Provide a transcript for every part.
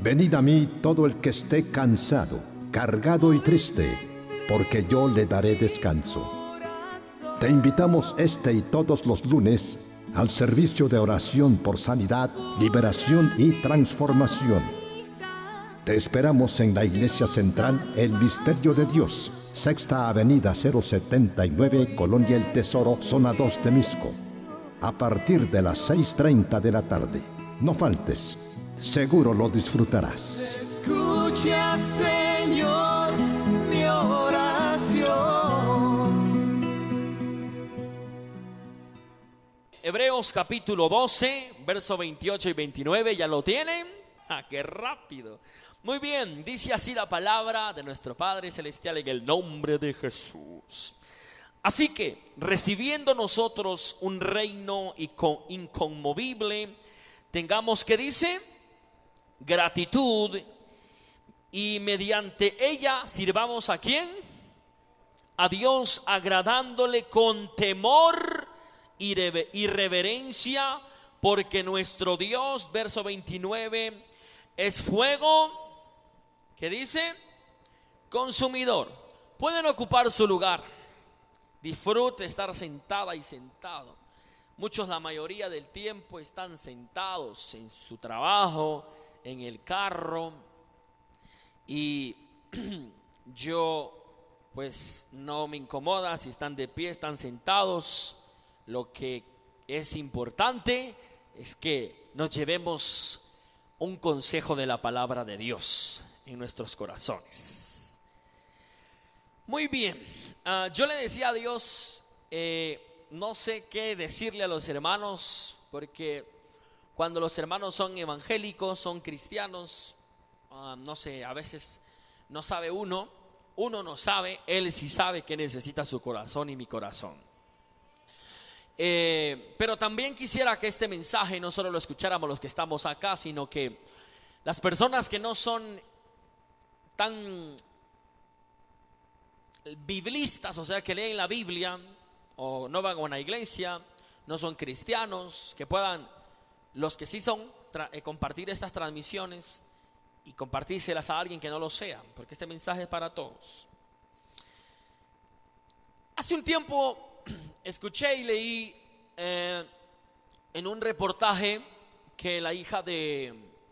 Venid a mí todo el que esté cansado, cargado y triste, porque yo le daré descanso. Te invitamos este y todos los lunes al servicio de oración por sanidad, liberación y transformación. Te esperamos en la Iglesia Central El Misterio de Dios, Sexta Avenida 079, Colonia El Tesoro, Zona 2 de Misco, a partir de las 6:30 de la tarde. No faltes, seguro lo disfrutarás. Escucha, Señor, mi oración. Hebreos capítulo 12, verso 28 y 29, ¿ya lo tienen? ¡Ah, qué rápido! Muy bien, dice así la palabra de nuestro Padre Celestial en el nombre de Jesús. Así que, recibiendo nosotros un reino inconmovible, tengamos, ¿qué dice? Gratitud, y mediante ella sirvamos ¿a quién? A Dios, agradándole con temor y reverencia, porque nuestro Dios, verso 29, es fuego, ¿qué dice? Consumidor. Pueden ocupar su lugar. Disfrute estar sentada y sentado. Muchos, la mayoría del tiempo, están sentados en su trabajo, en el carro, y yo pues no me incomoda si están de pie, están sentados. Lo que es importante es que nos llevemos un consejo de la palabra de Dios en nuestros corazones. Muy bien, yo le decía a Dios, no sé qué decirle a los hermanos, porque cuando los hermanos son evangélicos, son cristianos, no sé, a veces no sabe uno no sabe, Él sí sabe que necesita su corazón y mi corazón. Pero también quisiera que este mensaje no solo lo escucháramos los que estamos acá, sino que las personas que no son tan biblistas, o sea, que leen la Biblia o no van a una iglesia, no son cristianos, que puedan, los que sí son, compartir estas transmisiones y compartírselas a alguien que no lo sea, porque este mensaje es para todos. Hace un tiempo escuché y leí en un reportaje que la hija de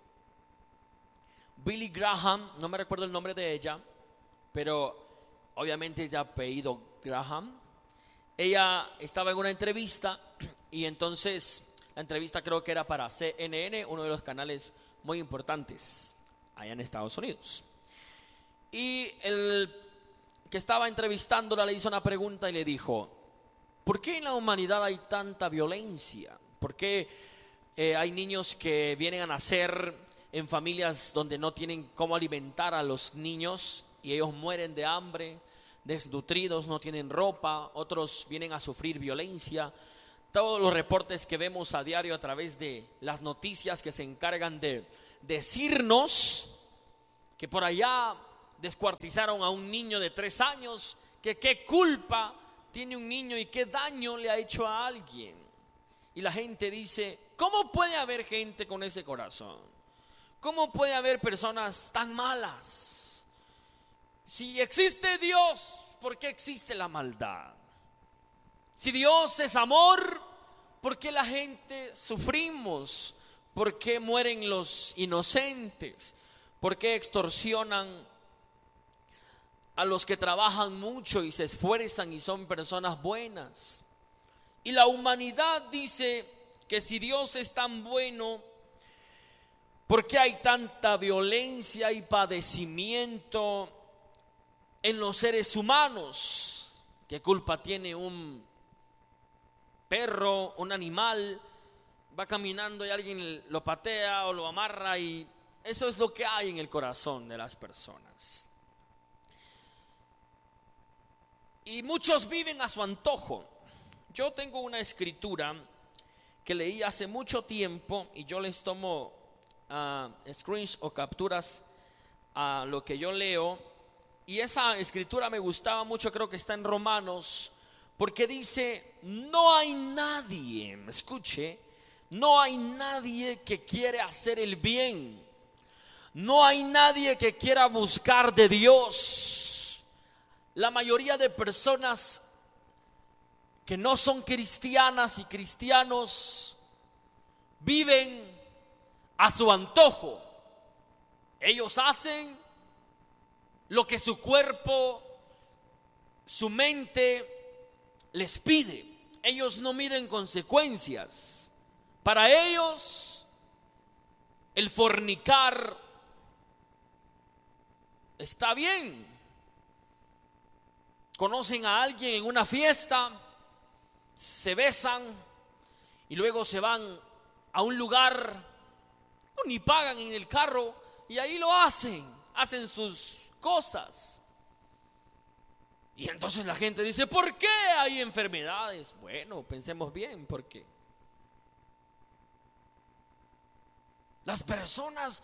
Billy Graham, no me recuerdo el nombre de ella, pero obviamente es de apellido Graham, ella estaba en una entrevista y entonces la entrevista creo que era para CNN, uno de los canales muy importantes allá en Estados Unidos. Y el que estaba entrevistándola le hizo una pregunta y le dijo: ¿por qué en la humanidad hay tanta violencia? ¿Por qué hay niños que vienen a nacer en familias donde no tienen cómo alimentar a los niños y ellos mueren de hambre, desnutridos, no tienen ropa? Otros vienen a sufrir violencia. Todos los reportes que vemos a diario a través de las noticias que se encargan de decirnos que por allá descuartizaron a un niño de 3 años, que qué culpa tiene un niño y qué daño le ha hecho a alguien. Y la gente dice: ¿cómo puede haber gente con ese corazón? ¿Cómo puede haber personas tan malas? Si existe Dios, ¿por qué existe la maldad? Si Dios es amor, ¿por qué la gente sufrimos? ¿Por qué mueren los inocentes? ¿Por qué extorsionan a los que trabajan mucho y se esfuerzan y son personas buenas? Y la humanidad dice que si Dios es tan bueno, ¿por qué hay tanta violencia y padecimiento en los seres humanos? ¿Qué culpa tiene un perro, un animal? Va caminando y alguien lo patea o lo amarra, y eso es lo que hay en el corazón de las personas. Y muchos viven a su antojo. Yo tengo una escritura que leí hace mucho tiempo y yo les tomo screens o capturas a lo que yo leo, y esa escritura me gustaba mucho. Creo que está en Romanos, porque dice: no hay nadie, escuche, no hay nadie que quiere hacer el bien, No hay nadie que quiera buscar de Dios. La mayoría de personas que no son cristianas y cristianos viven a su antojo. Ellos hacen lo que su cuerpo, su mente les pide. Ellos no miden consecuencias. Para ellos, el fornicar está bien. Conocen a alguien en una fiesta, se besan y luego se van a un lugar, ni pagan en el carro y ahí lo hacen sus cosas. Y entonces la gente dice: ¿por qué hay enfermedades? Bueno, pensemos bien, porque las personas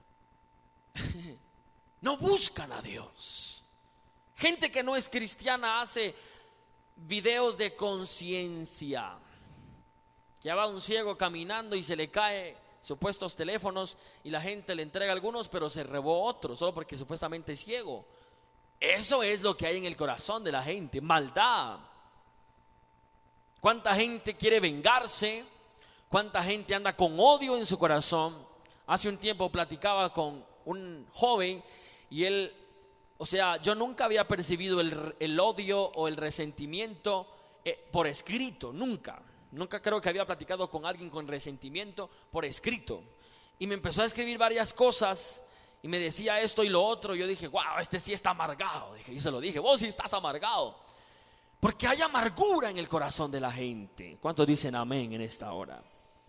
no buscan a Dios. Gente que no es cristiana hace videos de conciencia. Ya va un ciego caminando y se le cae supuestos teléfonos y la gente le entrega algunos, pero se robó otros solo porque supuestamente es ciego. Eso es lo que hay en el corazón de la gente, maldad. ¿Cuánta gente quiere vengarse? ¿Cuánta gente anda con odio en su corazón? Hace un tiempo platicaba con un joven y él, yo nunca había percibido el odio o el resentimiento por escrito, nunca creo que había platicado con alguien con resentimiento por escrito. Y me empezó a escribir varias cosas y me decía esto y lo otro. Yo dije: wow, este sí está amargado. Yo se lo dije: vos sí estás amargado, porque hay amargura en el corazón de la gente. ¿Cuántos dicen amén en esta hora?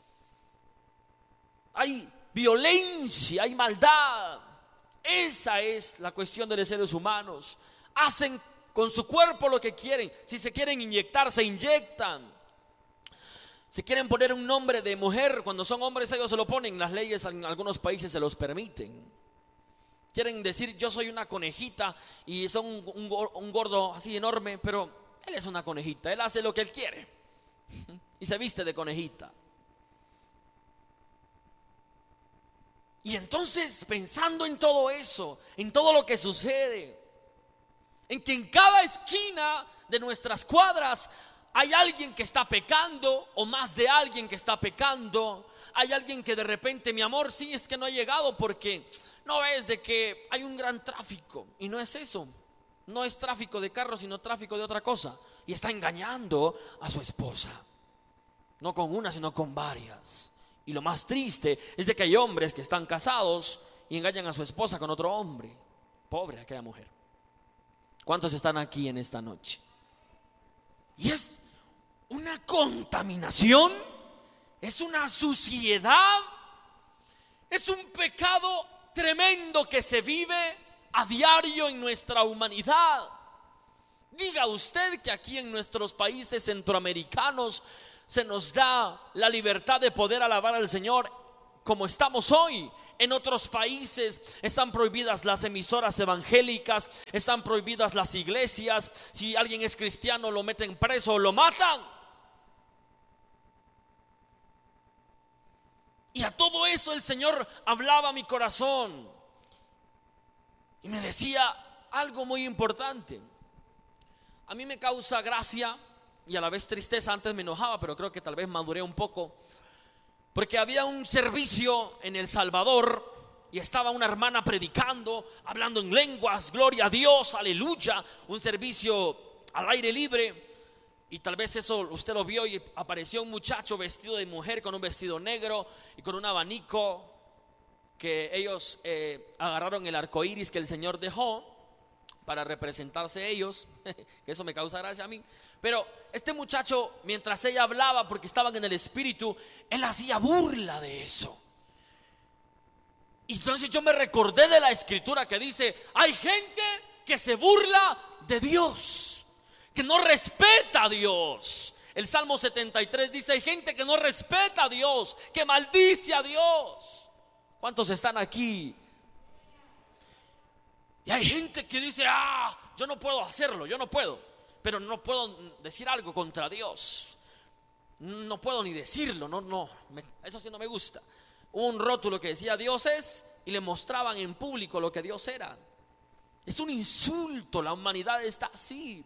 Hay violencia, hay maldad. Esa es la cuestión de los seres humanos. Hacen con su cuerpo lo que quieren. Si se quieren inyectar, se inyectan. Si quieren poner un nombre de mujer, cuando son hombres ellos se lo ponen. Las leyes en algunos países se los permiten. Quieren decir: yo soy una conejita, y son un gordo así enorme, pero él es una conejita. Él hace lo que él quiere y se viste de conejita. Y entonces, pensando en todo eso, en todo lo que sucede, en que en cada esquina de nuestras cuadras hay alguien que está pecando, o más de alguien que está pecando. Hay alguien que de repente: mi amor, sí, es que no ha llegado porque no ves de que hay un gran tráfico. Y no es eso, no es tráfico de carros, sino tráfico de otra cosa. Y está engañando a su esposa, no con una, sino con varias. Y lo más triste es de que hay hombres que están casados y engañan a su esposa con otro hombre. Pobre aquella mujer. ¿Cuántos están aquí en esta noche? Y es una contaminación, es una suciedad, es un pecado tremendo que se vive a diario en nuestra humanidad. Diga usted que aquí en nuestros países centroamericanos se nos da la libertad de poder alabar al Señor como estamos hoy. En otros países están prohibidas las emisoras evangélicas, están prohibidas las iglesias. Si alguien es cristiano, lo meten preso o lo matan. Y a todo eso el Señor hablaba a mi corazón y me decía algo muy importante. A mí me causa gracia y a la vez tristeza. Antes me enojaba, pero creo que tal vez maduré un poco, porque había un servicio en El Salvador y estaba una hermana predicando, hablando en lenguas, gloria a Dios, aleluya. Un servicio al aire libre. Y tal vez eso usted lo vio, y apareció un muchacho vestido de mujer con un vestido negro y con un abanico, que ellos agarraron el arco iris que el Señor dejó para representarse ellos. Que eso me causa gracia a mí. Pero este muchacho, mientras ella hablaba, porque estaban en el espíritu, él hacía burla de eso. Y entonces yo me recordé de la escritura que dice: hay gente que se burla de Dios, que no respeta a Dios. El Salmo 73 dice: hay gente que no respeta a Dios, que maldice a Dios. ¿Cuántos están aquí? Y hay gente que dice: yo no puedo hacerlo, yo no puedo. Pero no puedo decir algo contra Dios. No puedo ni decirlo, eso sí no me gusta. Un rótulo que decía: Dios es y le mostraban en público lo que Dios era. Es un insulto, la humanidad está así.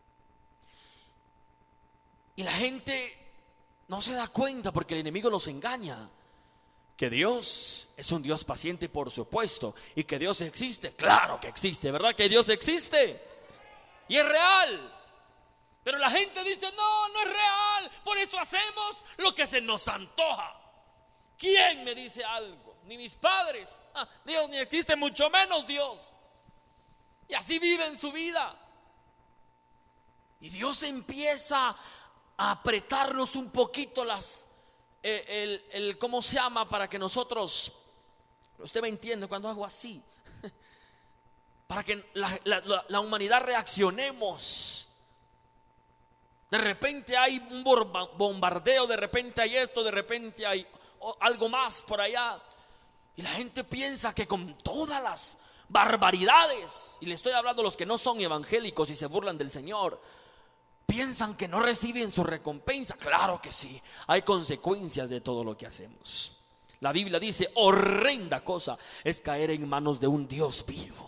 Y la gente no se da cuenta porque el enemigo los engaña. Que Dios es un Dios paciente, por supuesto. Y que Dios existe, claro que existe, ¿verdad? Que Dios existe y es real. Pero la gente dice, no, no es real. Por eso hacemos lo que se nos antoja. ¿Quién me dice algo? Ni mis padres. Dios ni existe, mucho menos Dios. Y así viven su vida. Y Dios empieza a apretarnos un poquito ¿cómo se llama? Para que nosotros, usted me entiende cuando hago así, para que la humanidad reaccionemos. De repente hay un bombardeo, de repente hay esto, de repente hay algo más por allá. Y la gente piensa que con todas las barbaridades, y le estoy hablando a los que no son evangélicos y se burlan del Señor, piensan que no reciben su recompensa. Claro que sí, hay consecuencias de todo lo que hacemos. La Biblia dice, horrenda cosa es caer en manos de un Dios vivo.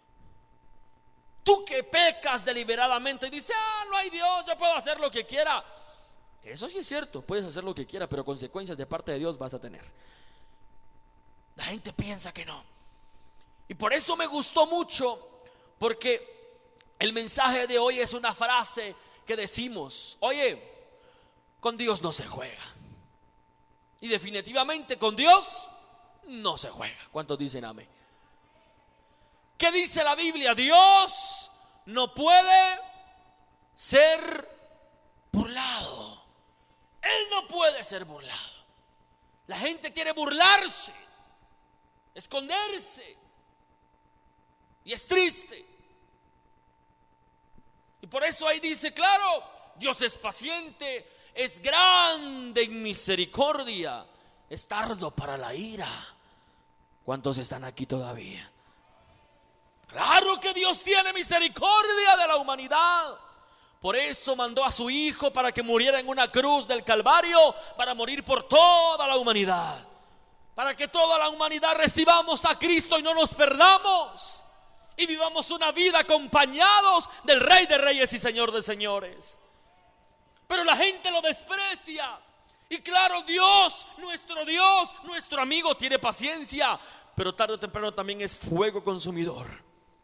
Tú que pecas deliberadamente y dices, no hay Dios, yo puedo hacer lo que quiera. Eso sí es cierto, puedes hacer lo que quieras, pero consecuencias de parte de Dios vas a tener. La gente piensa que no. Y por eso me gustó mucho, porque el mensaje de hoy es una frase que decimos, oye, con Dios no se juega. Y definitivamente con Dios no se juega. ¿Cuántos dicen amén? ¿Qué dice la Biblia? Dios no puede ser burlado. Él no puede ser burlado. La gente quiere burlarse, esconderse, y es triste. Y por eso ahí dice, claro, Dios es paciente, es grande en misericordia, es tardo para la ira. ¿Cuántos están aquí todavía? Claro que Dios tiene misericordia de la humanidad. Por eso mandó a su Hijo para que muriera en una cruz del Calvario, para morir por toda la humanidad, para que toda la humanidad recibamos a Cristo y no nos perdamos, y vivamos una vida acompañados del Rey de Reyes y Señor de Señores. Pero la gente lo desprecia. Y claro, Dios, nuestro amigo, tiene paciencia, pero tarde o temprano también es fuego consumidor.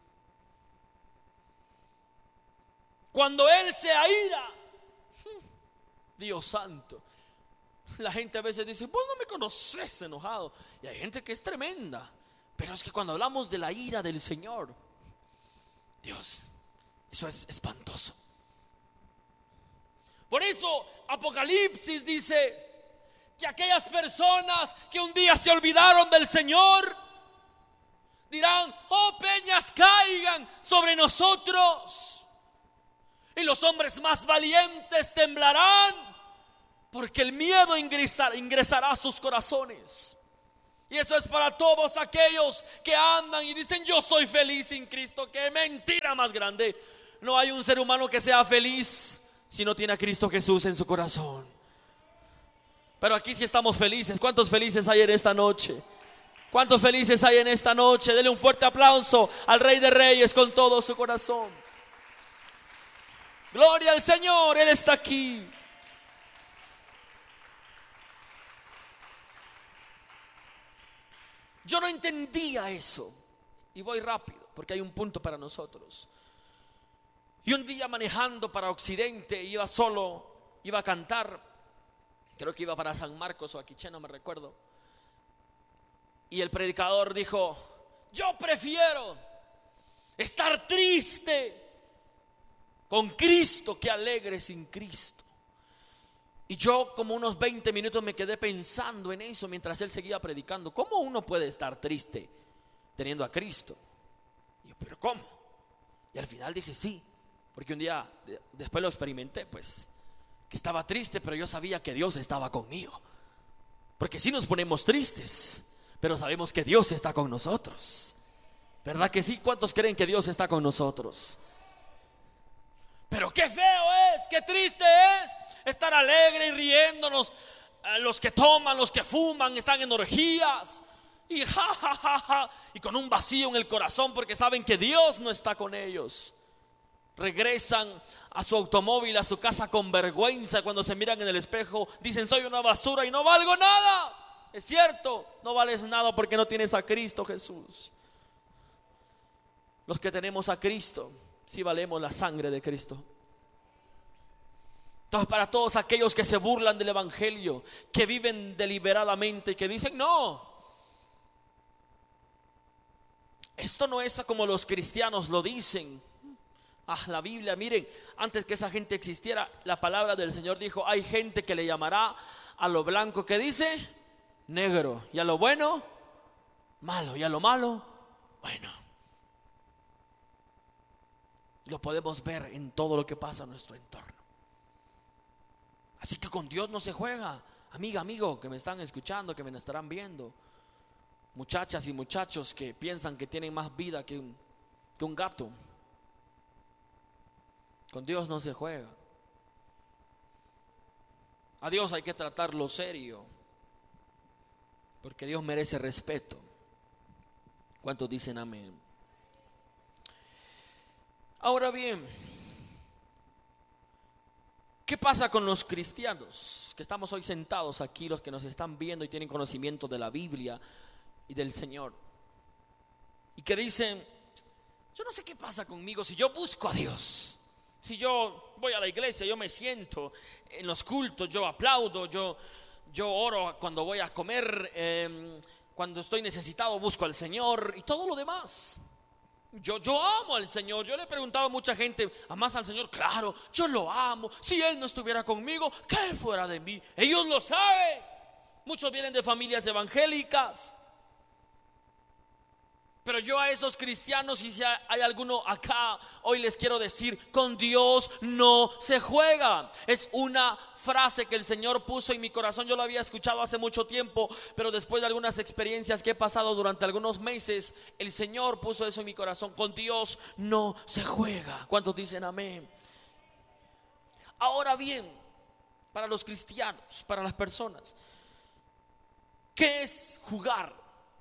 Cuando Él se aira, Dios santo, la gente a veces dice, vos no me conoces enojado. Y hay gente que es tremenda. Pero es que cuando hablamos de la ira del Señor, Dios, eso es espantoso. Por eso Apocalipsis dice que aquellas personas que un día se olvidaron del Señor dirán, oh peñas caigan sobre nosotros. Y los hombres más valientes temblarán, porque el miedo ingresará a sus corazones. Y eso es para todos aquellos que andan y dicen, yo soy feliz sin Cristo. Qué mentira más grande. No hay un ser humano que sea feliz si no tiene a Cristo Jesús en su corazón. Pero aquí sí estamos felices. ¿Cuántos felices hay en esta noche? ¿Cuántos felices hay en esta noche? Dele un fuerte aplauso al Rey de Reyes con todo su corazón. Gloria al Señor, Él está aquí. Yo no entendía eso. Y voy rápido porque hay un punto para nosotros. Y un día manejando para Occidente, iba solo, iba a cantar. Creo que iba para San Marcos o Aquiché, no me recuerdo. Y el predicador dijo, yo prefiero estar triste con Cristo que alegre sin Cristo. Y yo como unos 20 minutos me quedé pensando en eso mientras él seguía predicando. ¿Cómo uno puede estar triste teniendo a Cristo? Y yo, ¿pero cómo? Y al final dije sí, porque un día después lo experimenté, pues, que estaba triste, pero yo sabía que Dios estaba conmigo. Porque sí nos ponemos tristes, pero sabemos que Dios está con nosotros. ¿Verdad que sí? ¿Cuántos creen que Dios está con nosotros? Pero qué feo es, qué triste es estar alegre y riéndonos. Los que toman, los que fuman, están en orgías. y ja, ja, ja, ja, y con un vacío en el corazón porque saben que Dios no está con ellos. Regresan a su automóvil, a su casa con vergüenza. Cuando se miran en el espejo dicen: soy una basura y no valgo nada. Es cierto, no vales nada porque no tienes a Cristo Jesús. Los que tenemos a Cristo, sí valemos la sangre de Cristo. Entonces, para todos aquellos que se burlan del evangelio, que viven deliberadamente y que dicen: no, esto no es como los cristianos lo dicen. La Biblia, miren, antes que esa gente existiera, la palabra del Señor dijo: hay gente que le llamará a lo blanco, que dice, negro, y a lo bueno, malo, y a lo malo, bueno. Lo podemos ver en todo lo que pasa en nuestro entorno. Así que con Dios no se juega. Amiga, amigo, que me están escuchando, que me estarán viendo, muchachas y muchachos que piensan que tienen más vida que un gato. Con Dios no se juega. A Dios hay que tratarlo serio, porque Dios merece respeto. ¿Cuántos dicen amén? Ahora bien, ¿qué pasa con los cristianos que estamos hoy sentados aquí, los que nos están viendo y tienen conocimiento de la Biblia y del Señor, y que dicen: yo no sé qué pasa conmigo si yo busco a Dios? Si yo voy a la iglesia, yo me siento en los cultos, yo aplaudo, yo oro cuando voy a comer, cuando estoy necesitado busco al Señor y todo lo demás. Yo amo al Señor. Yo le he preguntado a mucha gente: ¿amas al Señor? Claro, yo lo amo. Si Él no estuviera conmigo, ¿qué fuera de mí? Ellos lo saben. Muchos vienen de familias evangélicas. Pero yo a esos cristianos, y si hay alguno acá, hoy les quiero decir: con Dios no se juega. Es una frase que el Señor puso en mi corazón. Yo lo había escuchado hace mucho tiempo, pero después de algunas experiencias que he pasado durante algunos meses, el Señor puso eso en mi corazón: con Dios no se juega. ¿Cuántos dicen amén? Ahora bien, para los cristianos, para las personas, ¿qué es jugar?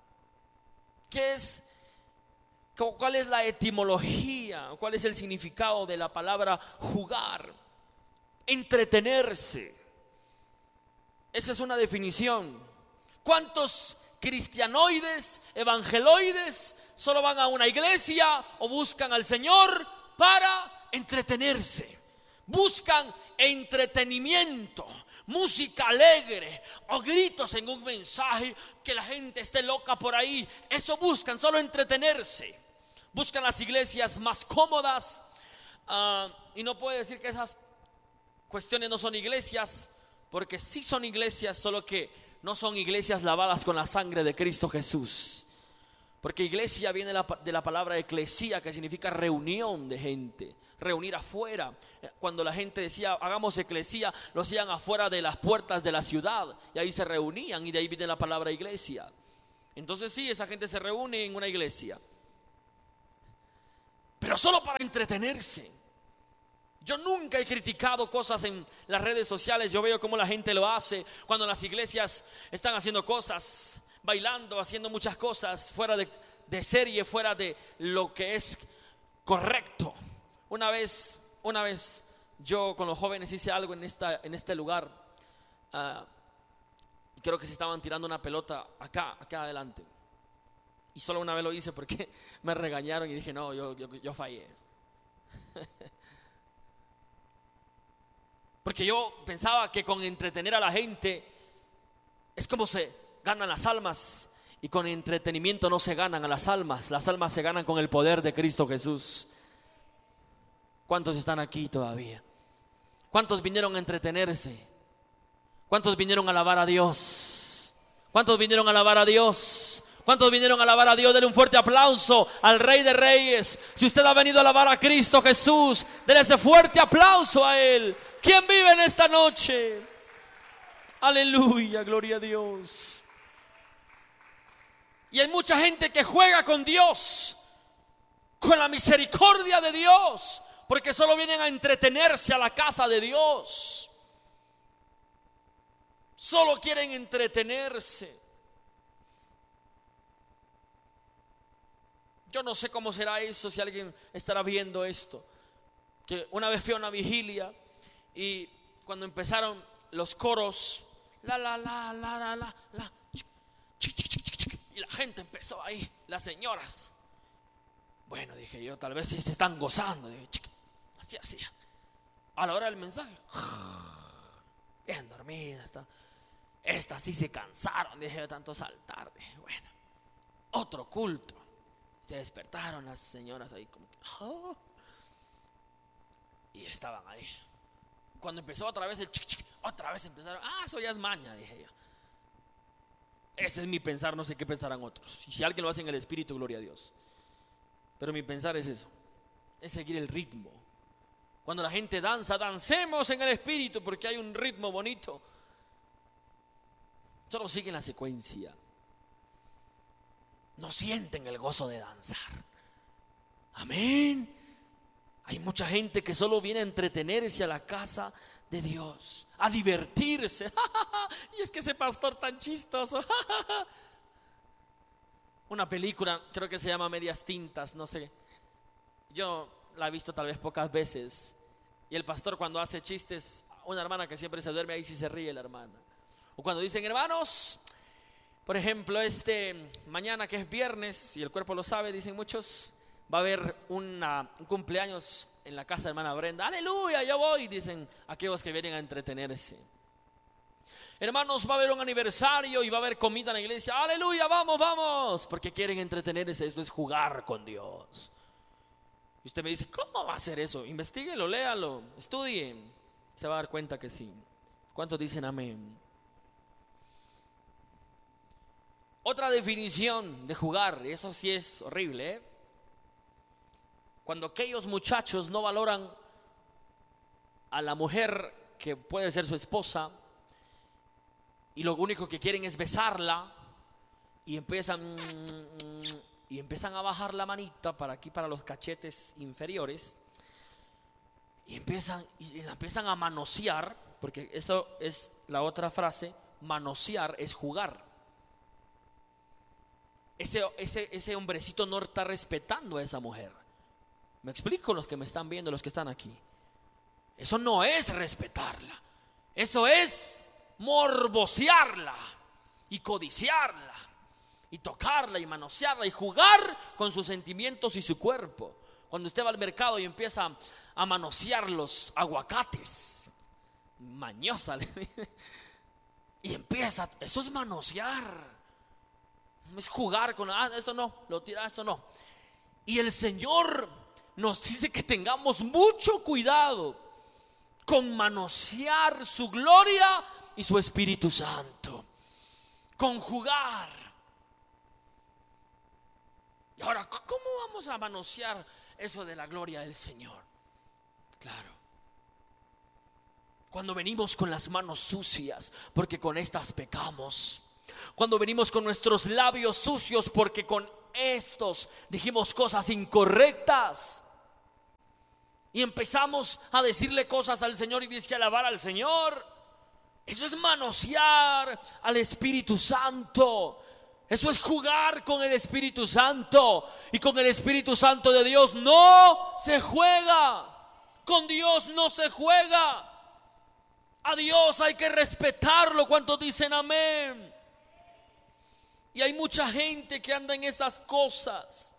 ¿Cuál es la etimología? ¿Cuál es el significado de la palabra jugar? Entretenerse. Esa es una definición. ¿Cuántos cristianoides, evangeloides solo van a una iglesia o buscan al Señor para entretenerse? Buscan entretenimiento, música alegre o gritos en un mensaje, que la gente esté loca por ahí. Eso buscan, solo entretenerse. Buscan las iglesias más cómodas, y no puedo decir que esas cuestiones no son iglesias, porque sí son iglesias, solo que no son iglesias lavadas con la sangre de Cristo Jesús. Porque iglesia viene de la palabra eclesía, que significa reunión de gente, reunir afuera. Cuando la gente decía hagamos eclesía, lo hacían afuera de las puertas de la ciudad, y ahí se reunían, y de ahí viene la palabra iglesia. Entonces sí, esa gente se reúne en una iglesia, pero solo para entretenerse. Yo nunca he criticado cosas en las redes sociales. Yo veo cómo la gente lo hace cuando las iglesias están haciendo cosas, bailando, haciendo muchas cosas fuera de serie, fuera de lo que es correcto. Una vez yo con los jóvenes hice algo en este lugar, y creo que se estaban tirando una pelota acá adelante. Y solo una vez lo hice porque me regañaron y dije: no, yo fallé. Porque yo pensaba que con entretener a la gente es como se ganan las almas, y con entretenimiento no se ganan a las almas. Las almas se ganan con el poder de Cristo Jesús. ¿Cuántos están aquí todavía? ¿Cuántos vinieron a entretenerse? ¿Cuántos vinieron a alabar a Dios? ¿Cuántos vinieron a alabar a Dios? ¿Cuántos vinieron a alabar a Dios? Denle un fuerte aplauso al Rey de Reyes. Si usted ha venido a alabar a Cristo Jesús, denle ese fuerte aplauso a Él. ¿Quién vive en esta noche? Aleluya, gloria a Dios. Y hay mucha gente que juega con Dios, con la misericordia de Dios, porque solo vienen a entretenerse a la casa de Dios. Solo quieren entretenerse. Yo no sé cómo será eso, si alguien estará viendo esto. Que una vez fui a una vigilia y cuando empezaron los coros, y la gente empezó ahí, las señoras. Bueno, dije yo, tal vez sí se están gozando. Dije, así. A la hora del mensaje, bien dormida está. Estas sí se cansaron, dije, de tanto saltar. Dije, bueno, otro culto. Se despertaron las señoras ahí como que, oh, y estaban ahí. Cuando empezó otra vez el otra vez empezaron, eso ya es maña, dije yo. Ese es mi pensar, no sé qué pensarán otros. Y si alguien lo hace en el espíritu, gloria a Dios. Pero mi pensar es eso, es seguir el ritmo. Cuando la gente danza, dancemos en el espíritu, porque hay un ritmo bonito. Solo siguen la secuencia. No sienten el gozo de danzar. Amén. Hay mucha gente que solo viene a entretenerse a la casa de Dios, a divertirse. Y es que ese pastor tan chistoso. Una película, creo que se llama Medias Tintas, no sé. Yo la he visto tal vez pocas veces. Y el pastor cuando hace chistes, una hermana que siempre se duerme, ahí sí se ríe la hermana. O cuando dicen, hermanos, por ejemplo, mañana que es viernes, y el cuerpo lo sabe, dicen muchos, va a haber un cumpleaños en la casa de hermana Brenda. Aleluya, yo voy, dicen aquellos que vienen a entretenerse. Hermanos, va a haber un aniversario y va a haber comida en la iglesia. Aleluya, vamos, porque quieren entretenerse. Esto es jugar con Dios. Y usted me dice, ¿cómo va a ser eso? Investíguelo, léalo, estudie. Se va a dar cuenta que sí. ¿Cuántos dicen amén? Otra definición de jugar, y eso sí es horrible, cuando aquellos muchachos no valoran a la mujer que puede ser su esposa y lo único que quieren es besarla y empiezan a bajar la manita para aquí, para los cachetes inferiores, y la empiezan a manosear, porque eso es la otra frase. Manosear es jugar. Ese hombrecito no está respetando a esa mujer. ¿Me explico? Los que me están viendo, los que están aquí. Eso no es respetarla. Eso es morbosearla y codiciarla y tocarla y manosearla y jugar con sus sentimientos y su cuerpo. Cuando usted va al mercado y empieza a manosear los aguacates, mañosa, y empieza, eso es manosear. Es jugar con, eso no, lo tira, eso no. Y el Señor nos dice que tengamos mucho cuidado con manosear su gloria y su Espíritu Santo, con jugar. Y ahora, ¿cómo vamos a manosear eso de la gloria del Señor? Claro, cuando venimos con las manos sucias, porque con estas pecamos. Cuando venimos con nuestros labios sucios, porque con estos dijimos cosas incorrectas. Y empezamos a decirle cosas al Señor y dice que alabar al Señor. Eso es manosear al Espíritu Santo. Eso es jugar con el Espíritu Santo. Y con el Espíritu Santo de Dios no se juega. Con Dios no se juega. A Dios hay que respetarlo. ¿Cuántos dicen amén? Y hay mucha gente que anda en esas cosas,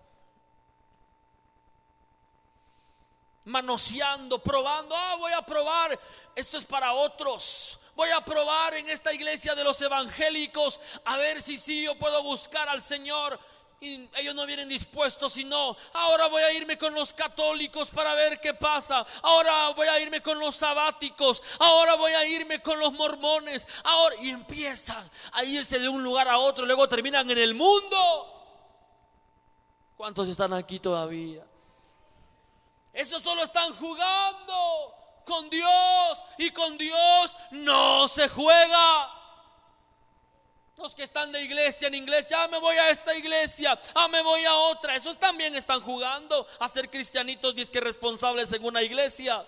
manoseando, probando. Voy a probar, esto es para otros. Voy a probar en esta iglesia de los evangélicos, a ver si yo puedo buscar al Señor. Y ellos no vienen dispuestos, sino ahora voy a irme con los católicos para ver qué pasa. Ahora voy a irme con los sabáticos. Ahora voy a irme con los mormones. Ahora, y empiezan a irse de un lugar a otro. Luego terminan en el mundo. ¿Cuántos están aquí todavía? Esos solo están jugando con Dios, y con Dios no se juega. Los que están de iglesia en iglesia, me voy a esta iglesia, me voy a otra. Esos también están jugando a ser cristianitos y es que responsables en una iglesia.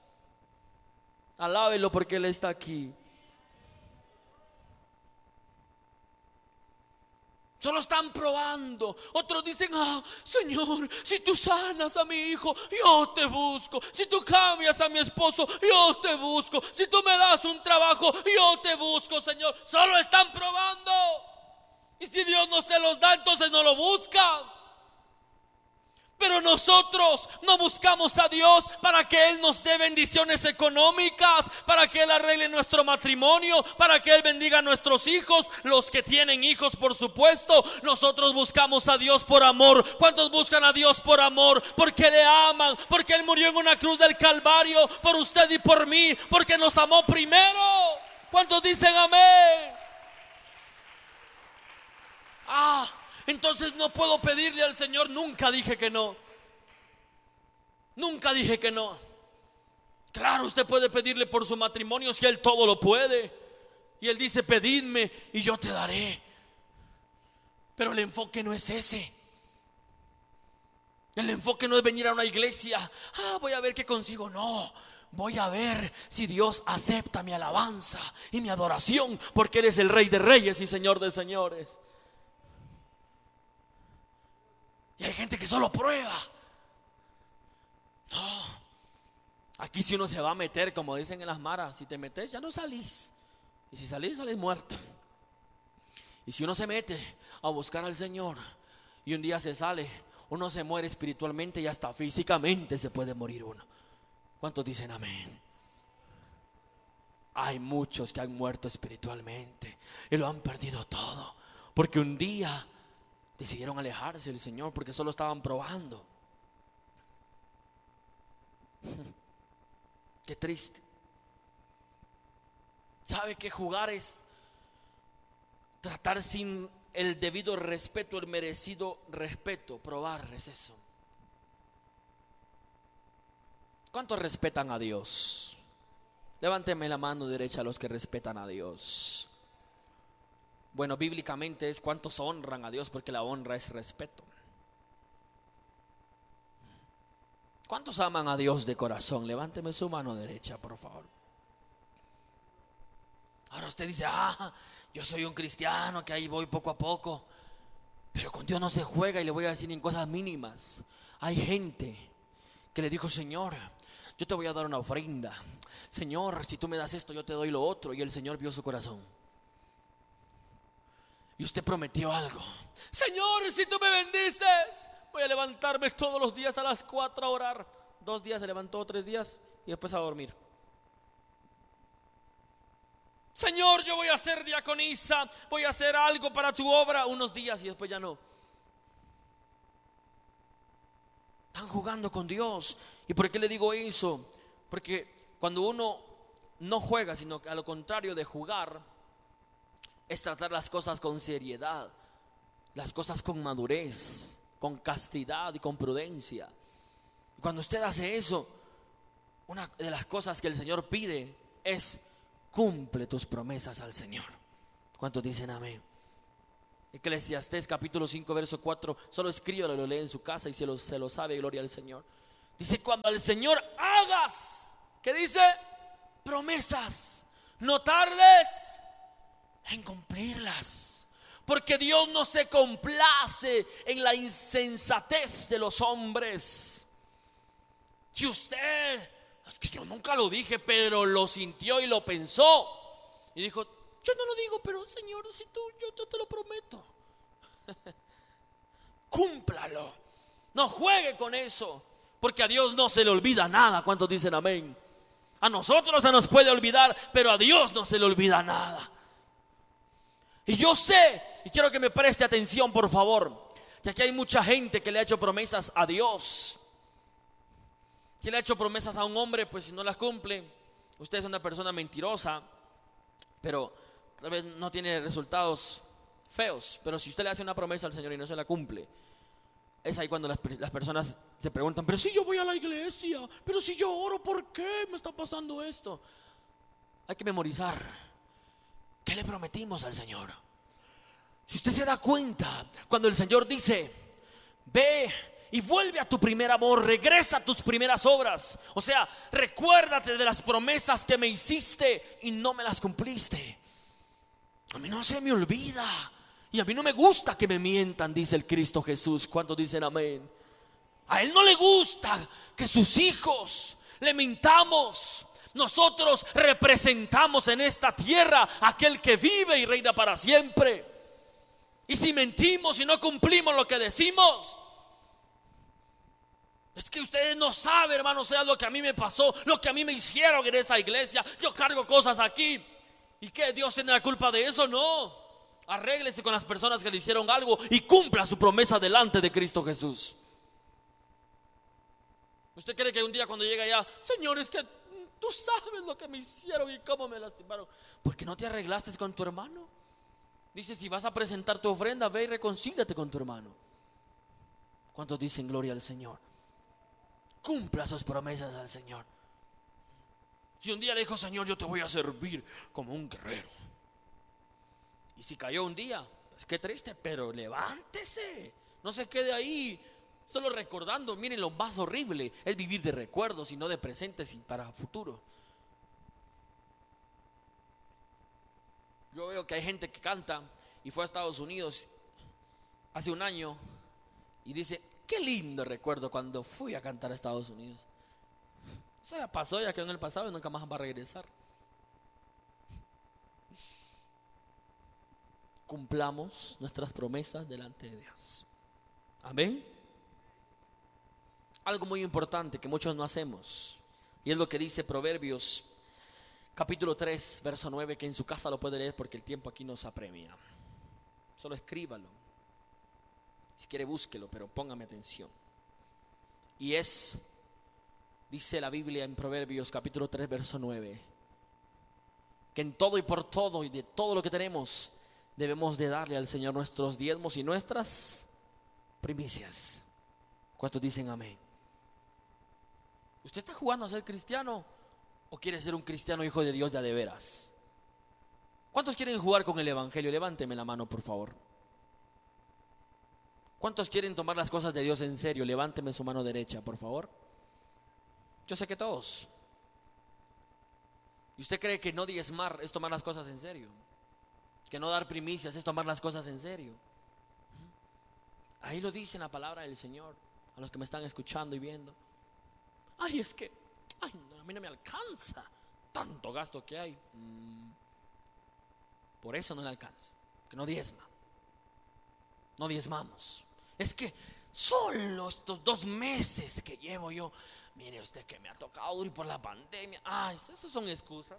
Alábelo porque Él está aquí. Solo están probando. Otros dicen: Señor, si tú sanas a mi hijo, yo te busco. Si tú cambias a mi esposo, yo te busco. Si tú me das un trabajo, yo te busco, Señor. Solo están probando. Y si Dios no se los da, entonces no lo buscan. Pero nosotros no buscamos a Dios para que Él nos dé bendiciones económicas, para que Él arregle nuestro matrimonio, para que Él bendiga a nuestros hijos, los que tienen hijos, por supuesto. Nosotros buscamos a Dios por amor. ¿Cuántos buscan a Dios por amor? Porque le aman, porque Él murió en una cruz del Calvario por usted y por mí, porque nos amó primero. ¿Cuántos dicen amén? Entonces no puedo pedirle al Señor. Nunca dije que no. Nunca dije que no. Claro, usted puede pedirle por su matrimonio si Él todo lo puede. Y Él dice: pedidme y yo te daré. Pero el enfoque no es ese. El enfoque no es venir a una iglesia: voy a ver qué consigo. No, voy a ver si Dios acepta mi alabanza y mi adoración, porque eres el Rey de Reyes y Señor de Señores. Y hay gente que solo prueba. No, aquí si uno se va a meter, como dicen en las maras, si te metes ya no salís. Y si salís, salís muerto. Y si uno se mete a buscar al Señor y un día se sale, uno se muere espiritualmente y hasta físicamente se puede morir uno. ¿Cuántos dicen amén? Hay muchos que han muerto espiritualmente y lo han perdido todo, porque un día decidieron alejarse del Señor porque solo estaban probando. Qué triste. ¿Sabe que jugar es tratar sin el debido respeto, el merecido respeto? Probar es eso. ¿Cuántos respetan a Dios? Levánteme la mano derecha a los que respetan a Dios. Bueno, bíblicamente es cuántos honran a Dios, porque la honra es respeto. ¿Cuántos aman a Dios de corazón? Levánteme su mano derecha, por favor. Ahora usted dice: yo soy un cristiano que ahí voy poco a poco. Pero con Dios no se juega, y le voy a decir en cosas mínimas. Hay gente que le dijo: Señor, yo te voy a dar una ofrenda. Señor, si tú me das esto, yo te doy lo otro. Y el Señor vio su corazón. Y usted prometió algo: Señor, si tú me bendices, voy a levantarme todos los días a las 4 a orar. 2 días se levantó, 3 días y después a dormir. Señor, yo voy a ser diaconisa, voy a hacer algo para tu obra. Unos días y después ya no. Están jugando con Dios. ¿Y por qué le digo eso? Porque cuando uno no juega, sino a lo contrario de jugar, es tratar las cosas con seriedad, las cosas con madurez, con castidad y con prudencia. Cuando usted hace eso, una de las cosas que el Señor pide es: cumple tus promesas al Señor. ¿Cuántos dicen amén? Eclesiastés capítulo 5 verso 4. Solo escríbalo, lo lee en su casa y se lo sabe, gloria al Señor. Dice: cuando al Señor hagas, ¿qué dice? Promesas, no tardes en cumplirlas, porque Dios no se complace en la insensatez de los hombres. Si usted, es que yo nunca lo dije, pero lo sintió y lo pensó y dijo: yo no lo digo, pero Señor, si tú, yo te lo prometo. Cúmplalo. No juegue con eso, porque a Dios no se le olvida nada. ¿Cuántos dicen amén? A nosotros se nos puede olvidar, pero a Dios no se le olvida nada. Y yo sé, y quiero que me preste atención, por favor, que aquí hay mucha gente que le ha hecho promesas a Dios. Si le ha hecho promesas a un hombre, pues si no las cumple, usted es una persona mentirosa, pero tal vez no tiene resultados feos. Pero si usted le hace una promesa al Señor y no se la cumple, es ahí cuando las personas se preguntan: pero si yo voy a la iglesia, pero si yo oro, ¿por qué me está pasando esto? Hay que memorizar. ¿Qué le prometimos al Señor? Si usted se da cuenta, cuando el Señor dice: ve y vuelve a tu primer amor, regresa a tus primeras obras. O sea, recuérdate de las promesas que me hiciste y no me las cumpliste. A mí no se me olvida Y a mí no me gusta que me mientan, dice el Cristo Jesús. ¿Cuántos dicen amén? A Él no le gusta que sus hijos le mintamos. Nosotros representamos en esta tierra a aquel que vive y reina para siempre. Y si mentimos y no cumplimos lo que decimos, es que ustedes no saben, hermano, sea lo que a mí me pasó, lo que a mí me hicieron en esa iglesia. Yo cargo cosas aquí. ¿Y qué? ¿Dios tiene la culpa de eso? No. Arréglese con las personas que le hicieron algo y cumpla su promesa delante de Cristo Jesús. ¿Usted cree que un día cuando llegue allá, Señor, es que tú sabes lo que me hicieron y cómo me lastimaron? ¿Por qué no te arreglaste con tu hermano? Dice, si vas a presentar tu ofrenda, ve y reconcíliate con tu hermano. ¿Cuántos dicen gloria al Señor? Cumpla sus promesas al Señor. Si un día le dijo, Señor, yo te voy a servir como un guerrero, y si cayó un día, pues qué triste, pero levántese. No se quede ahí solo recordando. Miren, lo más horrible es vivir de recuerdos y no de presentes y para futuro. Yo veo que hay gente que canta y fue a Estados Unidos hace un año y dice, qué lindo recuerdo cuando fui a cantar a Estados Unidos. Eso ya pasó, ya quedó en el pasado y nunca más va a regresar. Cumplamos nuestras promesas delante de Dios. Amén. Algo muy importante que muchos no hacemos, y es lo que dice Proverbios capítulo 3 verso 9, que en su casa lo puede leer porque el tiempo aquí nos apremia. Solo escríbalo, si quiere búsquelo, pero póngame atención. Y dice la Biblia en Proverbios capítulo 3 verso 9, que en todo y por todo y de todo lo que tenemos debemos de darle al Señor nuestros diezmos y nuestras primicias. ¿Cuántos dicen amén? ¿Usted está jugando a ser cristiano o quiere ser un cristiano hijo de Dios de a de veras? ¿Cuántos quieren jugar con el evangelio? Levánteme la mano, por favor. ¿Cuántos quieren tomar las cosas de Dios en serio? Levánteme su mano derecha, por favor. Yo sé que todos. ¿Y usted cree que no diezmar es tomar las cosas en serio? Que no dar primicias es tomar las cosas en serio. Ahí lo dice en la palabra del Señor. A los que me están escuchando y viendo. Ay, es que a mí no me alcanza tanto gasto que hay. Por eso no le alcanza, que no diezma. No diezmamos. Es que solo estos 2 meses que llevo yo, mire usted que me ha tocado duro por la pandemia. Ay, esas son excusas.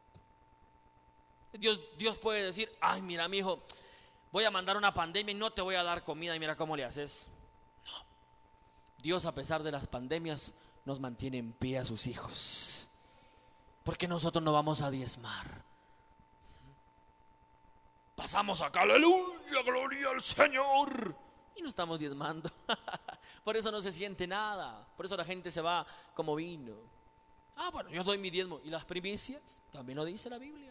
Dios puede decir, ay, mira, mi hijo, voy a mandar una pandemia y no te voy a dar comida y mira cómo le haces. No. Dios, a pesar de las pandemias, nos mantiene en pie a sus hijos, porque nosotros no vamos a diezmar. Pasamos acá, aleluya, gloria al Señor, y no estamos diezmando. Por eso no se siente nada. Por eso la gente se va como vino. Bueno, yo doy mi diezmo. ¿Y las primicias? También lo dice la Biblia.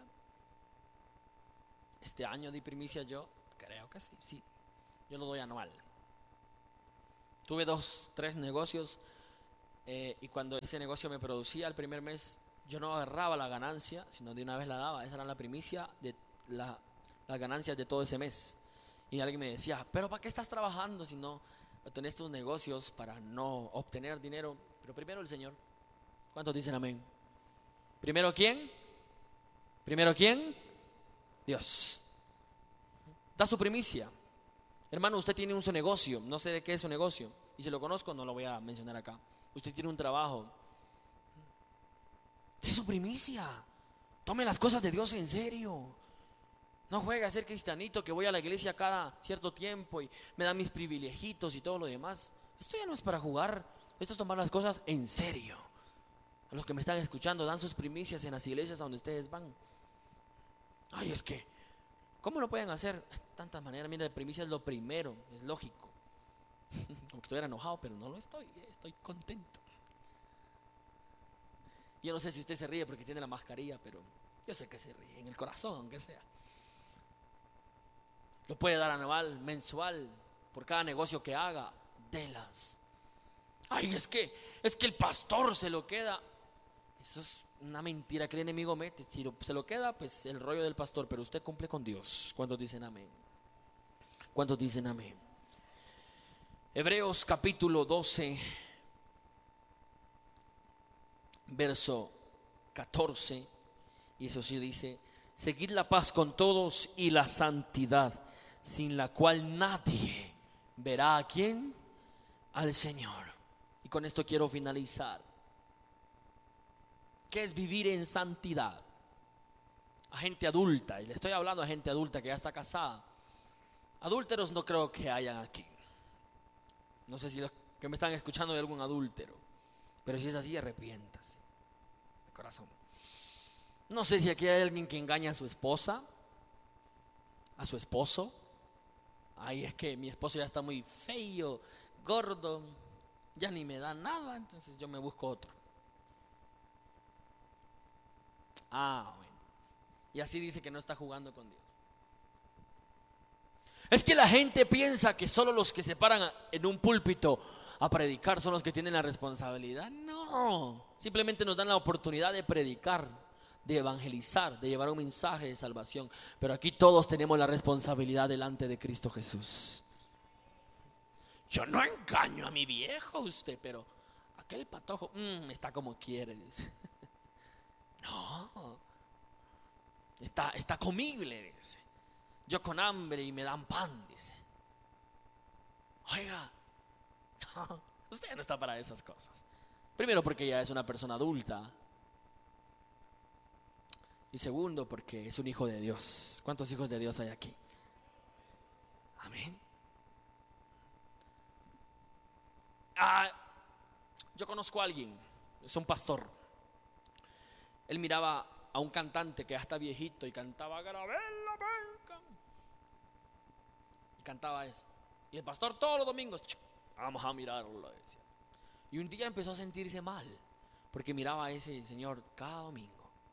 Este año di primicias yo, creo que sí. Yo lo doy anual. Tuve 3 negocios, y cuando ese negocio me producía el primer mes, yo no agarraba la ganancia, sino de una vez la daba. Esa era la primicia de las ganancias de todo ese mes. Y alguien me decía, pero ¿para qué estás trabajando si no tenés tus negocios para no obtener dinero? Pero primero el Señor. ¿Cuántos dicen amén? ¿Primero quién? ¿Primero quién? Dios. Da su primicia. Hermano, usted tiene un su negocio, no sé de qué es su negocio, y si lo conozco no lo voy a mencionar acá. Usted tiene un trabajo, dé su primicia. Tome las cosas de Dios en serio. No juegue a ser cristianito que voy a la iglesia cada cierto tiempo y me dan mis privilegitos y todo lo demás. Esto ya no es para jugar, esto es tomar las cosas en serio. A los que me están escuchando, dan sus primicias en las iglesias a donde ustedes van. Ay, es que, ¿cómo lo pueden hacer? De tantas maneras. Mira, la primicia es lo primero, es lógico. Como que estuviera enojado, pero no lo estoy contento. Yo no sé si usted se ríe porque tiene la mascarilla, pero yo sé que se ríe, en el corazón, aunque sea. Lo puede dar anual, mensual, por cada negocio que haga, délas. Ay, es que el pastor se lo queda. Eso es una mentira que el enemigo mete. Si se lo queda, pues el rollo del pastor, pero usted cumple con Dios. ¿Cuántos dicen amén? ¿Cuántos dicen amén? Hebreos capítulo 12, verso 14, y eso sí dice: seguid la paz con todos y la santidad, sin la cual nadie verá a quién, al Señor. Y con esto quiero finalizar. ¿Qué es vivir en santidad? A gente adulta, y le estoy hablando a gente adulta que ya está casada. Adúlteros no creo que hayan aquí. No sé si los que me están escuchando hay algún adúltero, pero si es así, arrepiéntase de corazón. No sé si aquí hay alguien que engaña a su esposa, a su esposo. Ay, es que mi esposo ya está muy feo, gordo, ya ni me da nada, entonces yo me busco otro. Bueno. Y así dice que no está jugando con Dios. Es que la gente piensa que solo los que se paran en un púlpito a predicar son los que tienen la responsabilidad. No, simplemente nos dan la oportunidad de predicar, de evangelizar, de llevar un mensaje de salvación. Pero aquí todos tenemos la responsabilidad delante de Cristo Jesús. Yo no engaño a mi viejo, usted, pero aquel patojo está como quiere, dice. No, está comible, dice. Yo con hambre y me dan pan, dice. Oiga, no, usted no está para esas cosas. Primero, porque ya es una persona adulta. Y segundo, porque es un hijo de Dios. ¿Cuántos hijos de Dios hay aquí? Amén. Yo conozco a alguien, es un pastor. Él miraba a un cantante que ya está viejito y cantaba Garabela Penca. Y cantaba eso. Y el pastor todos los domingos, vamos a mirarlo, decía. Y un día empezó a sentirse mal, porque miraba a ese señor cada domingo.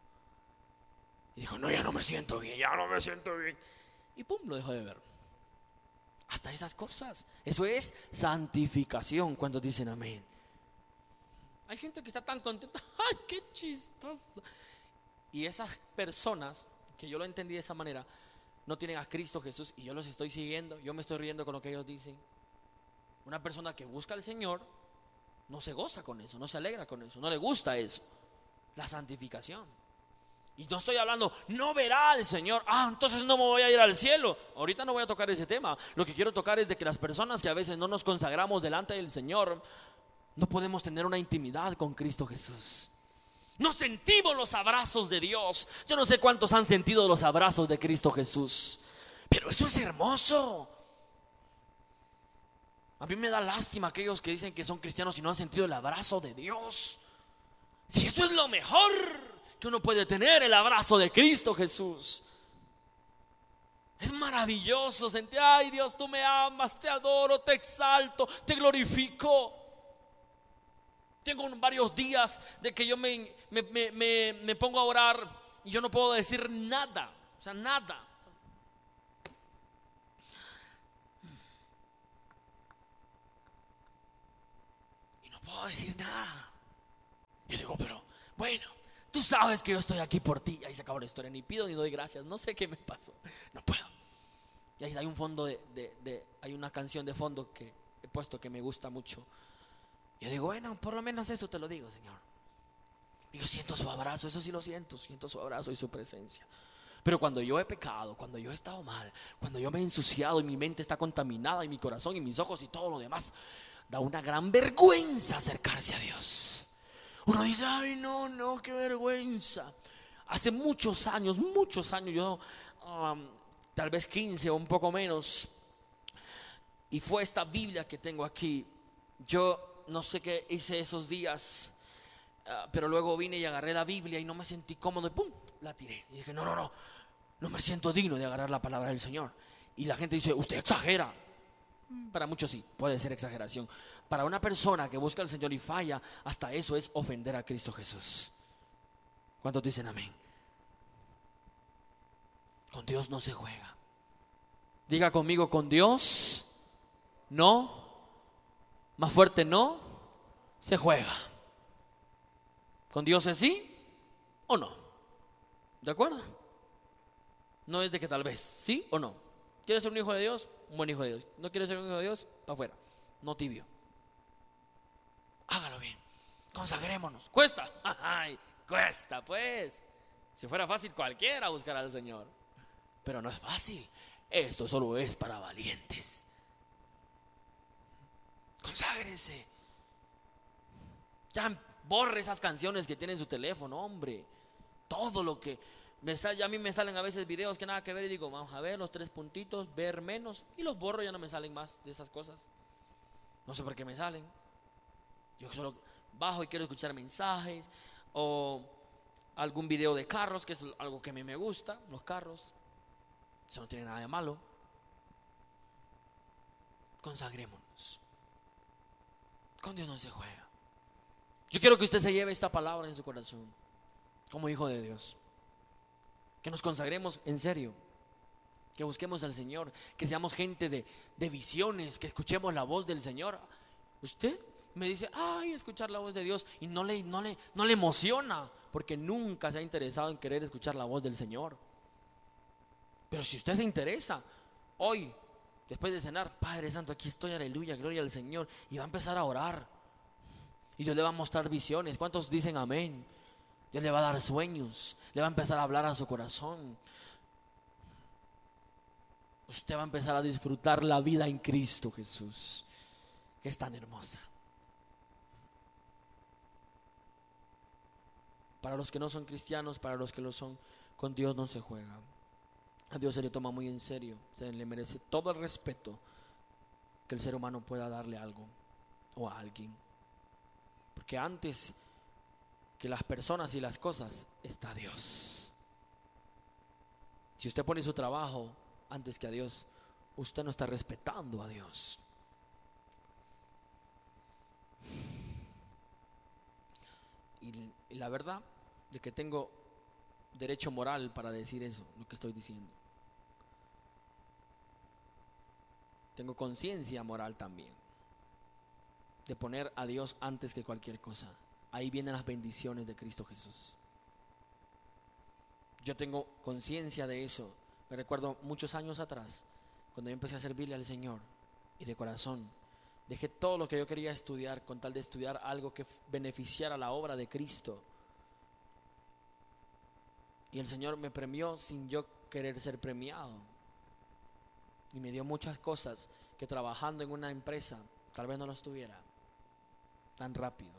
Y dijo, no, ya no me siento bien, ya no me siento bien. Y pum, lo dejó de ver. Hasta esas cosas. Eso es santificación. Cuando dicen amén. Hay gente que está tan contenta. ¡Ay, qué chistoso! Y esas personas, que yo lo entendí de esa manera, no tienen a Cristo Jesús. Y yo los estoy siguiendo. Yo me estoy riendo con lo que ellos dicen. Una persona que busca al Señor no se goza con eso, no se alegra con eso, no le gusta eso. La santificación. Y no estoy hablando, no verá al Señor, entonces no me voy a ir al cielo. Ahorita no voy a tocar ese tema. Lo que quiero tocar es de que las personas que a veces no nos consagramos delante del Señor, no podemos tener una intimidad con Cristo Jesús. No sentimos los abrazos de Dios. Yo no sé cuántos han sentido los abrazos de Cristo Jesús, pero eso es hermoso. A mí me da lástima aquellos que dicen que son cristianos y no han sentido el abrazo de Dios. Si eso es lo mejor que uno puede tener, el abrazo de Cristo Jesús. Es maravilloso sentir, ay Dios, tú me amas, te adoro, te exalto, te glorifico. Tengo varios días de que yo me pongo a orar y yo no puedo decir nada, o sea, nada. Y no puedo decir nada. Yo digo, pero bueno, tú sabes que yo estoy aquí por ti. Ahí se acabó la historia, ni pido ni doy gracias. No sé qué me pasó, no puedo. Y ahí hay un fondo hay una canción de fondo que he puesto que me gusta mucho. Yo digo, bueno, por lo menos eso te lo digo, Señor. Y yo siento su abrazo, eso sí lo siento su abrazo y su presencia. Pero cuando yo he pecado, cuando yo he estado mal, cuando yo me he ensuciado y mi mente está contaminada y mi corazón y mis ojos y todo lo demás, da una gran vergüenza acercarse a Dios. Uno dice, ay no, qué vergüenza. Hace muchos años, yo tal vez 15 o un poco menos, y fue esta Biblia que tengo aquí. Yo no sé qué hice esos días, pero luego vine y agarré la Biblia y no me sentí cómodo y pum, la tiré. Y dije, no me siento digno de agarrar la palabra del Señor. Y la gente dice, usted exagera. Para muchos sí, puede ser exageración. Para una persona que busca al Señor y falla, hasta eso es ofender a Cristo Jesús. ¿Cuántos dicen amén? Con Dios no se juega. Diga conmigo, con Dios no, más fuerte, no se juega. Con Dios es sí o no. ¿De acuerdo? No es de que tal vez, sí o no. ¿Quieres ser un hijo de Dios? un buen hijo de Dios. ¿No quiere ser un hijo de Dios? Para afuera. No tibio. Hágalo bien. Consagrémonos. Cuesta. Ay, cuesta, pues. Si fuera fácil, cualquiera buscar al Señor. Pero no es fácil. Esto solo es para valientes. Conságrese. Ya borre esas canciones que tiene en su teléfono, hombre. Todo lo que me sale, a mí me salen a veces videos que nada que ver y digo, vamos a ver los 3 puntitos, ver menos, y los borro, ya no me salen más de esas cosas. No sé por qué me salen. Yo solo bajo y quiero escuchar mensajes o algún video de carros, que es algo que a mí me gusta, los carros. Eso no tiene nada de malo. Consagrémonos. Con Dios no se juega. Yo quiero que usted se lleve esta palabra en su corazón como hijo de Dios. Que nos consagremos en serio. Que busquemos al Señor. Que seamos gente de visiones. Que escuchemos la voz del Señor. Usted me dice, ay, escuchar la voz de Dios, y no le emociona, porque nunca se ha interesado en querer escuchar la voz del Señor. Pero si usted se interesa, hoy, después de cenar, Padre Santo, aquí estoy, aleluya, gloria al Señor, y va a empezar a orar, y Dios le va a mostrar visiones. ¿Cuántos dicen amén? Dios le va a dar sueños, le va a empezar a hablar a su corazón. Usted va a empezar a disfrutar la vida en Cristo Jesús, que es tan hermosa. Para los que no son cristianos, para los que lo son, con Dios no se juega. A Dios se le toma muy en serio, se le merece todo el respeto que el ser humano pueda darle a algo o a alguien. Porque antes que las personas y las cosas está Dios. Si usted pone su trabajo antes que a Dios, usted no está respetando a Dios. Y la verdad de que tengo derecho moral para decir eso, lo que estoy diciendo. Tengo conciencia moral también de poner a Dios antes que cualquier cosa. Ahí vienen las bendiciones de Cristo Jesús. Yo tengo conciencia de eso. Me recuerdo muchos años atrás, cuando yo empecé a servirle al Señor, y de corazón dejé todo lo que yo quería estudiar con tal de estudiar algo que beneficiara la obra de Cristo. Y el Señor me premió sin yo querer ser premiado. Y me dio muchas cosas que trabajando en una empresa tal vez no lo estuviera tan rápido.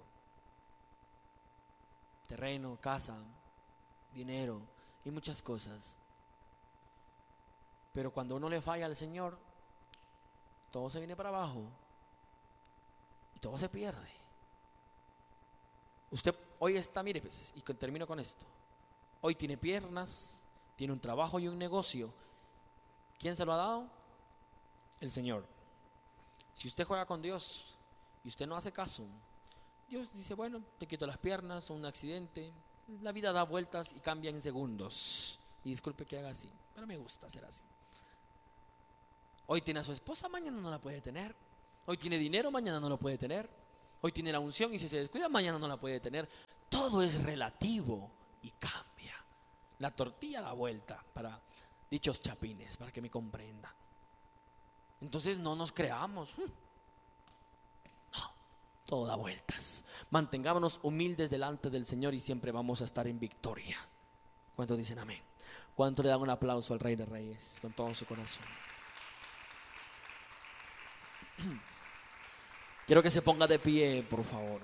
Terreno, casa, dinero y muchas cosas. Pero cuando uno le falla al Señor, todo se viene para abajo y todo se pierde. Usted hoy está, mire pues, y termino con esto. Hoy tiene piernas, tiene un trabajo y un negocio. ¿Quién se lo ha dado? El Señor. Si usted juega con Dios y usted no hace caso, Dios dice, bueno, te quito las piernas, un accidente. La vida da vueltas y cambia en segundos. Y disculpe que haga así, pero me gusta hacer así. Hoy tiene a su esposa, mañana no la puede tener. Hoy tiene dinero, mañana no lo puede tener. Hoy tiene la unción y si se descuida, mañana no la puede tener. Todo es relativo y cambia. La tortilla da vuelta, para dichos chapines, para que me comprenda. Entonces no nos creamos. No, todo da vueltas. Mantengámonos humildes delante del Señor y siempre vamos a estar en victoria. ¿Cuántos dicen amén? ¿Cuántos le dan un aplauso al Rey de Reyes con todo su corazón? Quiero que se ponga de pie, por favor.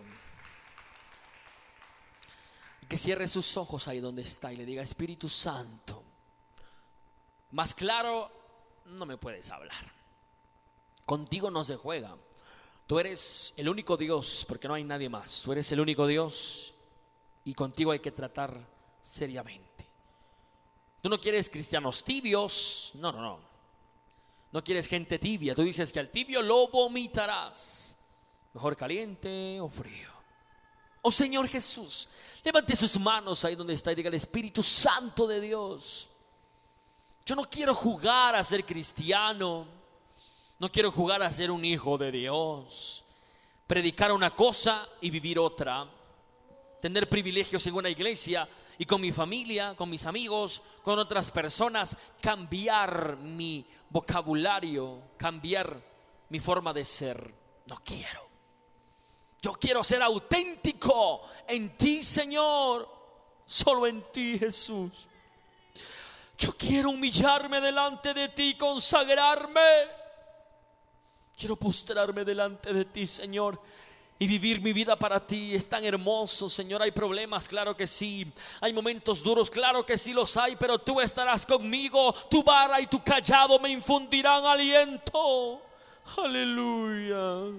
Y que cierre sus ojos ahí donde está y le diga, Espíritu Santo, más claro no me puedes hablar. Contigo no se juega. Tú eres el único Dios, porque no hay nadie más. Tú eres el único Dios y contigo hay que tratar seriamente. Tú no quieres cristianos tibios. No. No quieres gente tibia. Tú dices que al tibio lo vomitarás. Mejor caliente o frío. Oh Señor Jesús, levante sus manos ahí donde está y diga, el Espíritu Santo de Dios, yo no quiero jugar a ser cristiano. No quiero jugar a ser un hijo de Dios. Predicar una cosa y vivir otra. Tener privilegios en una iglesia y con mi familia, con mis amigos, con otras personas, cambiar mi vocabulario, cambiar mi forma de ser. No quiero. Yo quiero ser auténtico en ti, Señor, solo en ti, Jesús. Yo quiero humillarme delante de ti, consagrarme. Quiero postrarme delante de ti, Señor, y vivir mi vida para ti. Es tan hermoso, Señor. Hay problemas, claro que sí. Hay momentos duros, claro que sí los hay. Pero tú estarás conmigo. Tu vara y tu callado me infundirán aliento. Aleluya.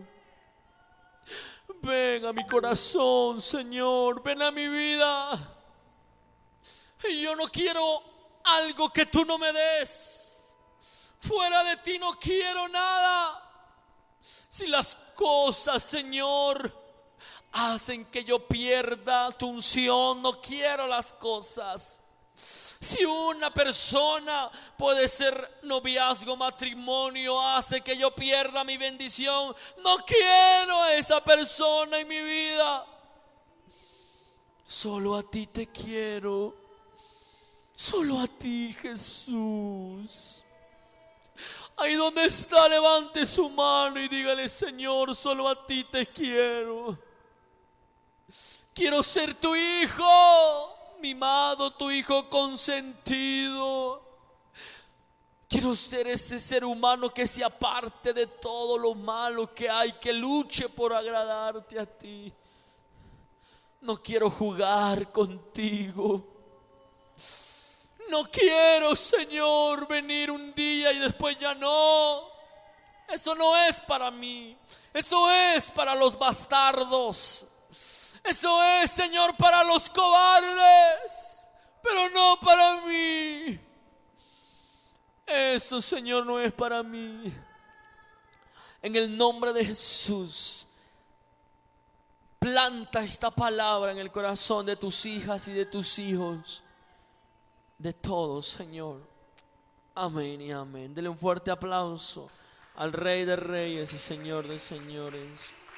Ven a mi corazón, Señor. Ven a mi vida. Y yo no quiero algo que tú no me des. Fuera de ti no quiero nada. Si las cosas, Señor, hacen que yo pierda tu unción, no quiero las cosas. Si una persona, puede ser noviazgo, matrimonio, hace que yo pierda mi bendición, no quiero a esa persona en mi vida. Solo a ti te quiero. Solo a ti, Jesús. Ahí donde está, levante su mano y dígale: Señor, solo a ti te quiero. Quiero ser tu hijo mimado, tu hijo consentido. Quiero ser ese ser humano que se aparte de todo lo malo que hay, que luche por agradarte a ti. No quiero jugar contigo. No quiero, Señor, venir un día y después ya no. Eso no es para mí. Eso es para los bastardos. Eso es, Señor, para los cobardes, pero no para mí. Eso, Señor, no es para mí. En el nombre de Jesús, planta esta palabra en el corazón de tus hijas y de tus hijos, de todos, Señor. Amén y amén. Dele un fuerte aplauso al Rey de Reyes y Señor de Señores.